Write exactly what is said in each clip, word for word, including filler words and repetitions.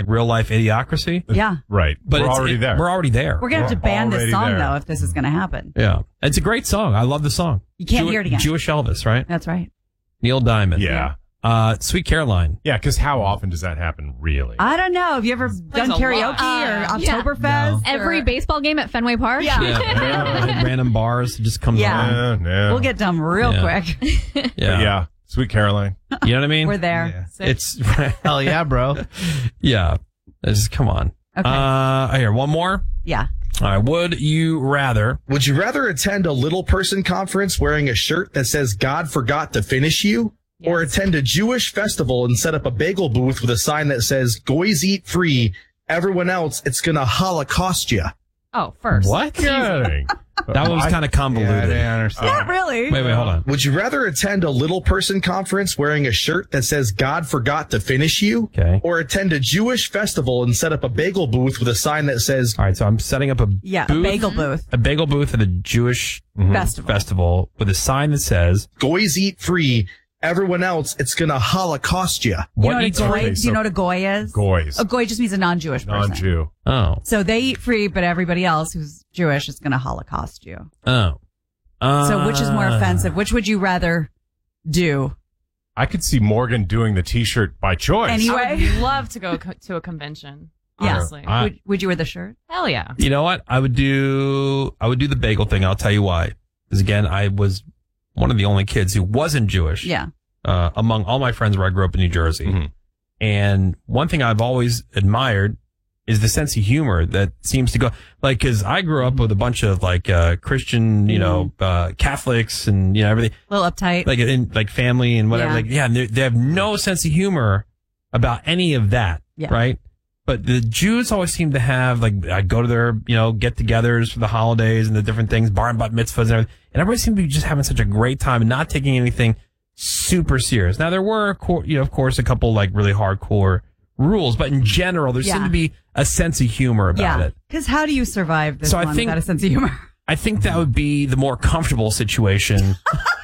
real life Idiocracy. Yeah. Right. But we're it's, already it, there. We're already there. We're going to have to ban this song, there. though, if this is going to happen. Yeah. It's a great song. I love the song. You can't Jew- hear it again. Jewish Elvis, right? That's right. Neil Diamond. Yeah. Uh, Sweet Caroline. Yeah, because how often does that happen, really? I don't know. Have you ever done a karaoke lot. or Uh, yeah. Oktoberfest? No. or- Every baseball game at Fenway Park? Yeah. Yeah. Random bars. It just comes Yeah. on. Yeah, yeah. We'll get dumb real Yeah. quick. But Yeah. yeah. Sweet Caroline. You know what I mean? We're there. It's, Hell yeah, bro. yeah. It's just, come on. Okay. Uh, here, one more. Yeah. All right. Would you rather? Would you rather attend a little person conference wearing a shirt that says God forgot to finish you? Yes. Or attend a Jewish festival and set up a bagel booth with a sign that says Goys eat free. Everyone else, it's going to Holocaust you. Oh, first. What? Kidding. That one was kind of convoluted. Yeah, I didn't understand. Not really. Wait, wait, hold on. Would you rather attend a little person conference wearing a shirt that says God forgot to finish you? Okay. Or attend a Jewish festival and set up a bagel booth with a sign that says All right. So I'm setting up a Yeah, a booth, bagel booth. a bagel booth at a Jewish Festival. festival with a sign that says, Goys eat free. Everyone else, it's going to Holocaust you. You "What know what a eats goy, free?" do you know what a goy is? Goys. A goy just means a non-Jewish person. Non-Jew. Oh, So they eat free, but everybody else who's Jewish is going to Holocaust you. oh. Uh, So which is more offensive? Which would you rather do? I could see Morgan doing the T-shirt by choice. Anyway. I would love to go co- to a convention. Yeah. Honestly. I- would, would you wear the shirt? Hell yeah. You know what? I would do. I would do the bagel thing. I'll tell you why. Because again, I was one of the only kids who wasn't Jewish. Yeah. Uh, among all my friends where I grew up in New Jersey. Mhm. And one thing I've always admired is the sense of humor that seems to go, like, cause I grew up with a bunch of like, uh, Christian, you know, uh, Catholics and, you know, everything, A little uptight. like, in, like family and whatever. Yeah. Like, yeah, and they they have no sense of humor about any of that. Yeah. Right. But the Jews always seem to have, like, I'd go to their, you know, get-togethers for the holidays and the different things, bar and bat mitzvahs and everything. And everybody seemed to be just having such a great time and not taking anything super serious. Now, there were, co- you know, of course, a couple, like, really hardcore rules, but in general, there Yeah. seemed to be a sense of humor about yeah. it. Because how do you survive this So I one think- without a sense of humor? I think that would be the more comfortable situation.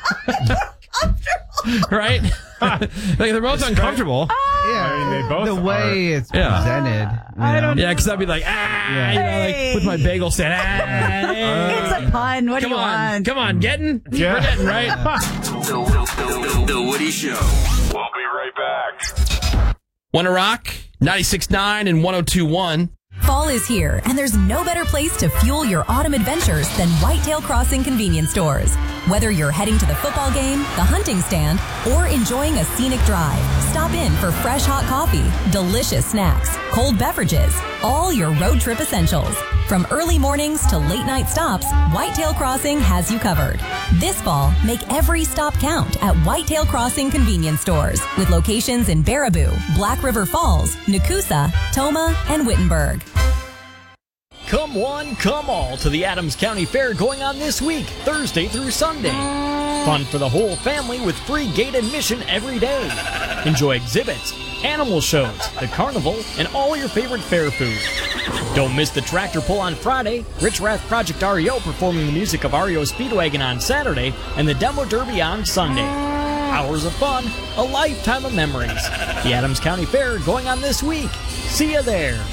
Right? Like, they're both uncomfortable. Yeah, I mean, they both the way it's Yeah. presented. you I know? don't Yeah, because I'd be like, ah, you know, like, with my bagel stand, ah, It's a pun. What come do you on, want? come on, getting? Yeah. We're getting, right? The, the, the, the Woody Show. We'll be right back. Wanna rock? ninety-six point nine and one oh two point one. Fall is here, and there's no better place to fuel your autumn adventures than Whitetail Crossing convenience stores. Whether you're heading to the football game, the hunting stand, or enjoying a scenic drive, stop in for fresh hot coffee, delicious snacks, cold beverages, all your road trip essentials. From early mornings to late night stops, Whitetail Crossing has you covered. This fall, make every stop count at Whitetail Crossing convenience stores with locations in Baraboo, Black River Falls, Nakusa, Toma, and Wittenberg. Come one, come all to the Adams County Fair going on this week, Thursday through Sunday. Fun for the whole family with free gate admission every day. Enjoy exhibits, animal shows, the carnival, and all your favorite fair food. Don't miss the tractor pull on Friday, Rich Rath Project R E O performing the music of R E O Speedwagon on Saturday, and the Demo Derby on Sunday. Hours of fun, a lifetime of memories. The Adams County Fair going on this week. See you there.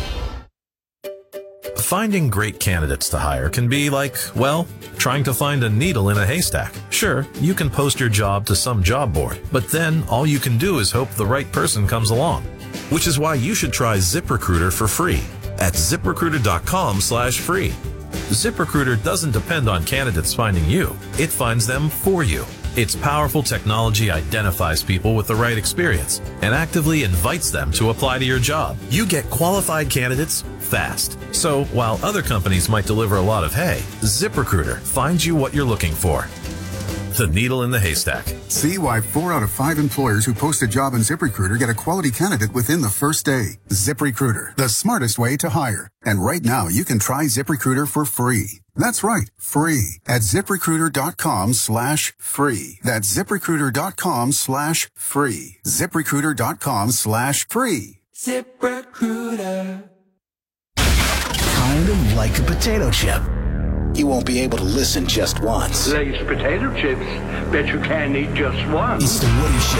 Finding great candidates to hire can be like, well, trying to find a needle in a haystack. Sure, you can post your job to some job board, but then all you can do is hope the right person comes along. Which is why you should try ZipRecruiter for free at ZipRecruiter.com slash free. ZipRecruiter doesn't depend on candidates finding you. It finds them for you. Its powerful technology identifies people with the right experience and actively invites them to apply to your job. You get qualified candidates fast. So while other companies might deliver a lot of hay, ZipRecruiter finds you what you're looking for. The needle in the haystack. See why four out of five employers who post a job on ZipRecruiter get a quality candidate within the first day. ZipRecruiter, the smartest way to hire. And right now, you can try ZipRecruiter for free. That's right, free at ZipRecruiter.com slash free. That's ZipRecruiter.com slash free. ZipRecruiter.com slash free. ZipRecruiter. Kind of like a potato chip. You won't be able to listen just once. Lay's potato chips. Bet you can't eat just one. It's the Woody Show.